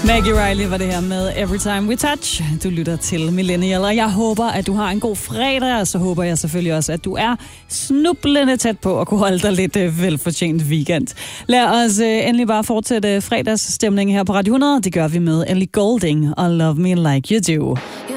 Maggie Riley var det her med Every Time We Touch. Du lytter til Millennial, og jeg håber, at du har en god fredag, og så håber jeg selvfølgelig også, at du er snublende tæt på at kunne holde dig lidt velfortjent weekend. Lad os endelig bare fortsætte fredagsstemningen her på Radio 100. Det gør vi med Ellie Goulding og Love Me Like You Do.